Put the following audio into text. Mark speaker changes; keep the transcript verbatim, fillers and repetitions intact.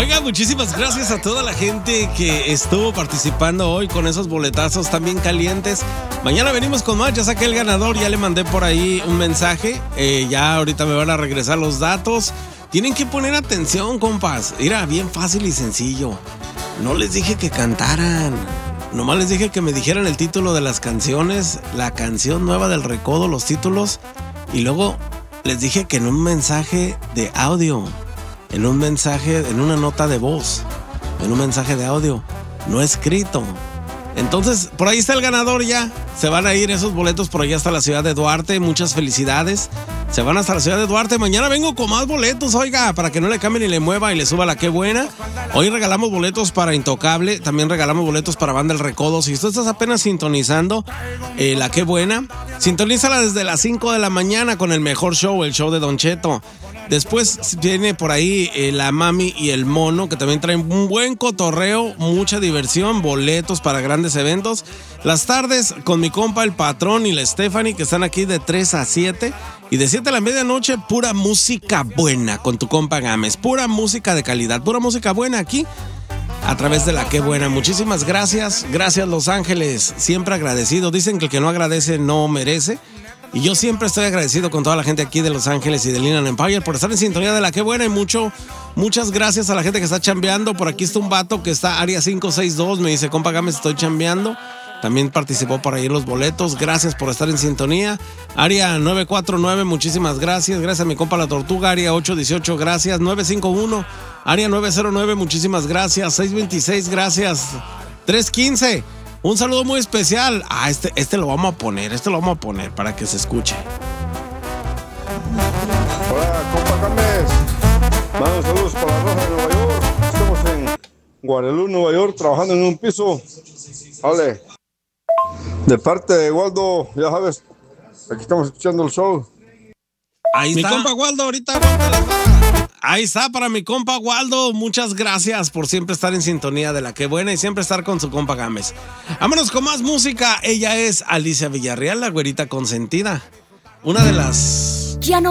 Speaker 1: Oiga, muchísimas gracias a toda la gente que estuvo participando hoy con esos boletazos también calientes. Mañana venimos con más, ya saqué el ganador, ya le mandé por ahí un mensaje. Eh, ya ahorita me van a regresar los datos. Tienen que poner atención, compas. Mira, bien fácil y sencillo. No les dije que cantaran. Nomás les dije que me dijeran el título de las canciones, la canción nueva del Recodo, los títulos. Y luego les dije que en un mensaje de audio, en un mensaje, en una nota de voz, en un mensaje de audio, no escrito. Entonces, por ahí está el ganador ya. Se van a ir esos boletos por allá hasta la ciudad de Duarte. Muchas felicidades. Se van hasta la ciudad de Duarte. Mañana vengo con más boletos, oiga, para que no le cambie ni le mueva y le suba la qué buena. Hoy regalamos boletos para Intocable. También regalamos boletos para Banda El Recodo. Si tú estás apenas sintonizando eh, la qué buena, sintonízala desde las cinco de la mañana con el mejor show, el show de Don Cheto. Después viene por ahí eh, la Mami y el Mono, que también traen un buen cotorreo, mucha diversión, boletos para grandes eventos. Las tardes con mi compa el Patrón y la Stephanie, que están aquí de tres a siete. Y de siete a la medianoche, pura música buena con tu compa Gámez. Pura música de calidad, pura música buena aquí a través de la qué buena. Muchísimas gracias. Gracias, Los Ángeles. Siempre agradecido. Dicen que el que no agradece no merece. Y yo siempre estoy agradecido con toda la gente aquí de Los Ángeles y de Inland Empire por estar en sintonía de la qué buena. Y mucho, muchas gracias a la gente que está chambeando. Por aquí está un vato que está área cinco seis dos. Me dice, compa Gámez, estoy chambeando. También participó por ahí en los boletos. Gracias por estar en sintonía. Área nueve cuatro nueve, muchísimas gracias. Gracias a mi compa La Tortuga. Área ocho dieciocho, gracias. nueve cinco uno, área nueve cero nueve, muchísimas gracias. seis veintiséis, gracias. tres quince, un saludo muy especial. Ah, este, este lo vamos a poner, este lo vamos a poner para que se escuche.
Speaker 2: Hola, compa Gámez. Mando saludos para la Roja de Nueva York. Estamos en Guadalupe, Nueva York, trabajando en un piso. Vale. De parte de Waldo, ya sabes, aquí estamos escuchando el show.
Speaker 1: Ahí está. Mi compa Waldo, ahorita. Ahí está para mi compa Waldo. Muchas gracias por siempre estar en sintonía de la qué buena y siempre estar con su compa Gámez. Vámonos con más música. Ella es Alicia Villarreal, la güerita consentida. Una de las...
Speaker 3: Ya no